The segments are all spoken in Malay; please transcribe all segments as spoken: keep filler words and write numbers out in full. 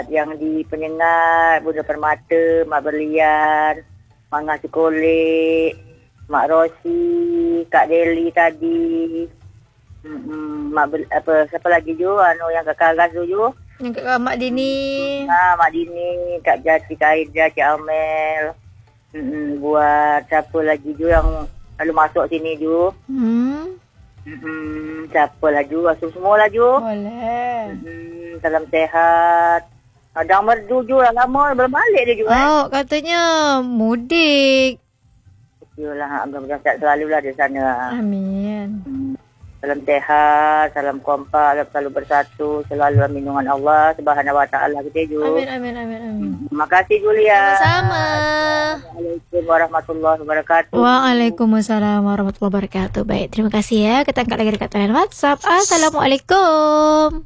yang di Penyengat, Bunda Permata, Mak Berlian, Mangah Sekolik, Mak Rosi, Kak Deli tadi. Hmm, Mak Ber, apa siapa lagi Ju? Anu yang Kak Karas tu Ju. Yang Kak Mak Dini. Ha, Mak Dini, Kak Jati, Kak Aida, Cik Amel. Hmm, buat siapa lagi Ju yang lalu masuk sini Ju. Hmm. Hmm, siapa lah Ju? Asal semua lah Ju. Boleh. Hmm, salam sehat. Adang merdu Ju dah lama belum balik dia Ju. Oh, eh? Katanya mudik. Yalah, mudah-mudahan sehat selalulah di sana. Amin. Hmm. Salam sehat, salam kompak, selalu bersatu, selalu dalam lindungan Allah Subhanahu Wa Taala kita Ju. Amin, amin, amin, amin. Terima kasih Julia. Sama-sama. Assalamualaikum warahmatullahi wabarakatuh. Waalaikumsalam warahmatullahi wabarakatuh. Baik, terima kasih ya. Kita angkat lagi dekat talian WhatsApp. Assalamualaikum.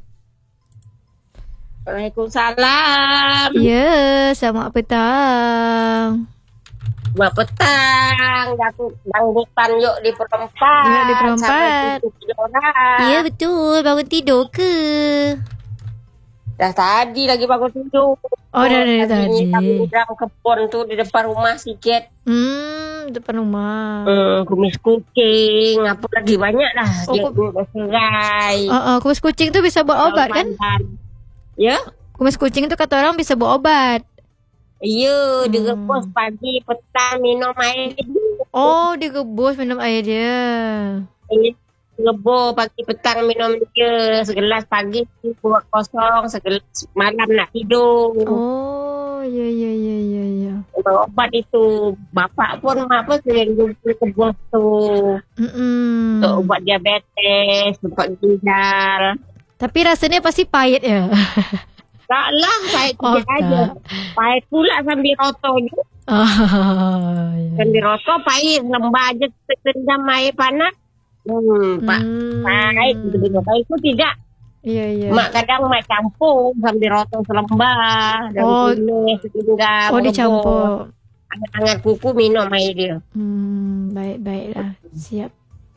Waalaikumsalam. Ya, selamat petang. Selamat petang. Datuk dangdutan yuk di perempat. Yuk di perempat. Ya betul. Bangun tidur ke? Dah tadi lagi bangun tidur. Oh, dah dari tadi. Kami dalam kebun tu di depan rumah sikit. Hmm, depan rumah. Hmm, kumis kucing. Apa lagi banyak lah. Oh, Dia ku- berserai. Uh, uh, kumis kucing tu bisa buat obat kan? Ya? Kumis kucing tu kata orang bisa buat obat. Ya, Hmm. dia rebus pagi, petang, minum air. Oh, dia rebus minum air dia. Ini rebus pagi, petang, minum dia. Segelas pagi, buat kosong. Segelas malam nak tidur. Oh, ya, ya, ya, ya, ya. Obat itu. Bapak pun mak pun sering jumpa kebun tu. Mm-mm. Untuk ubat diabetes, ubat ginjal. Tapi rasanya pasti pahit ya. Tak lah, pahit Oh, sikit aja. Pahit pula sambil roto je. Ah, ya. Sambil roto pahit. Lembah je kita kendam air panas. Hmm, pak. Hmm. Pahit. Betul-betul. Pahit tu tidak. Iya, iya. Mak kadang mak campur sambil roto selembah. Dan Oh. kunis, setinggal. Oh, dicampur. Hangat-hangat kuku minum air dia. Hmm, baik-baiklah. Siap.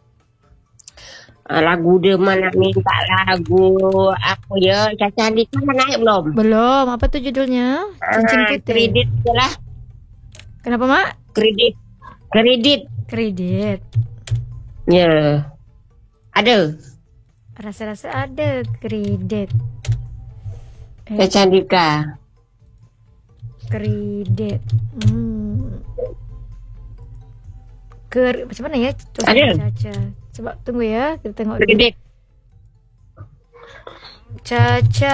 Uh, lagu dia mana minta lagu apa ya? Caca Andika naik belum? Belum. Apa tu judulnya? Cincin Ah, Putih. kredit je lah. Kenapa, Mak? Kredit. Kredit. Kredit. Ya. Ada. Rasa-rasa ada kredit. Eh, Caca Andika. kredit. Hmm. Ker macam mana ya? Terus Ada. Caca. Sebab tunggu ya, kita tengok dulu. Kredit. Caca.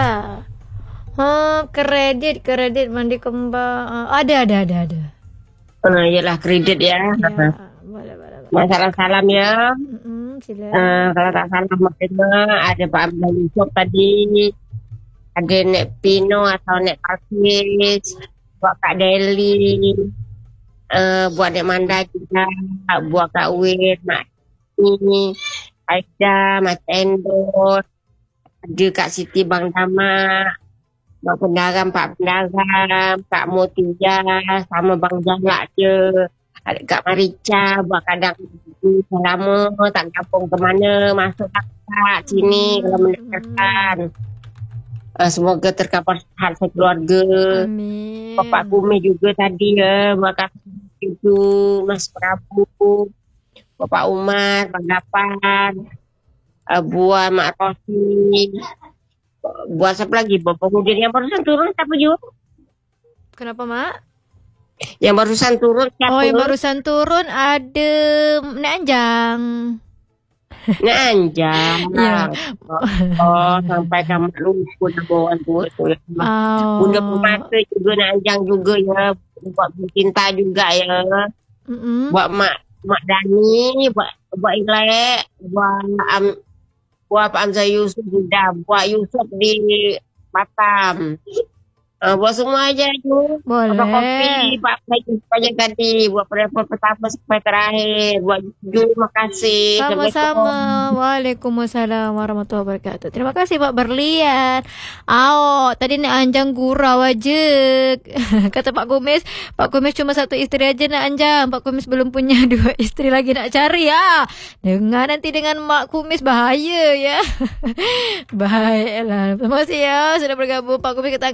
Ha, kredit, kredit mandi kembang. Uh, ada, ada, ada, ada. Uh, yalah kredit ya. Ya, boleh, boleh, boleh. Masalah salam ya. Mm-mm, sila. Uh, kalau tak salah maknanya ada Pak Abdul Yusuf tadi. Ada Nek Pino atau Nek Pakis. Buat Kak Deli. Uh, buat Nek Manda juga. Buat Kak Win. Mak Ni. Aida. Mak Endor. Ada Kak Siti Bang Dama. Mak Pendaram, Pak Pendaram. Kak Mutia. Sama Bang Jalak je. Ada Kak Marica. Buat kadang lama tak kampung ke mana. Masuk tak sini kalau mendengarkan. Uh, semoga terkapar sehat sekeluarga. Amin. Bapak Kumi juga tadi ya. Buat Kak itu Mas Prabu. Bapak Umar, Bang Dapan. Uh, buat Mak Rosi. Buat siapa lagi? Bapak Mudin yang barusan turun siapa juga? Kenapa, Mak? Yang barusan turun siapa? Oh, yang barusan turun ada Nek Anjang. Nak Anjang. Ya. Oh, sampai kamu lupa nama orang tua tu. Oh. Bunda Permata juga Nak Anjang juga ya. Buat cinta juga ya. Mm-mm. Buat Mak Mak Dani, buat buat Ilek, buat um, buat Pak Hamzah Yusuf juga, buat Yusuf di Batam. Uh, buat semua aja tu. Boleh. Buat kopi, Pak Baik saja tadi. Buat perempuan pertama sampai terakhir. Buat Ju, terima kasih. Sama-sama. Waalaikumsalam warahmatullahi wabarakatuh. Terima kasih Pak Berlian. Aw, tadi Nek Anjang gurau aja. Kata Pak Kumis, Pak Kumis cuma satu isteri aja Nek Anjang. Pak Kumis belum punya dua isteri lagi nak cari ya. Dengar nanti dengan Mak Kumis bahaya ya. Baiklah. Terima kasih ya sudah bergabung Pak Kumis. Kita